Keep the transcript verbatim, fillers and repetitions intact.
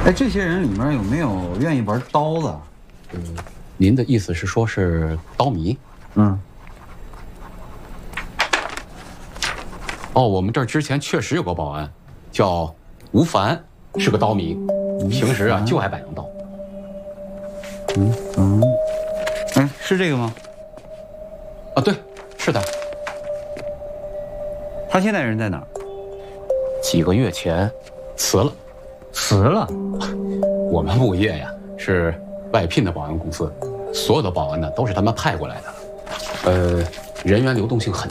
哎，这些人里面有没有愿意玩刀的？ 嗯，您的意思是说是刀迷？ 嗯。 哦，我们这儿之前确实有个保安，叫吴凡，是个刀迷，平时啊就爱摆弄刀。 嗯嗯，哎，是这个吗？ 啊，对，是的。 他现在人在哪儿？ 几个月前辞了。 辞了？ 我们物业呀是外聘的保安公司，所有的保安呢都是他们派过来的，呃，人员流动性很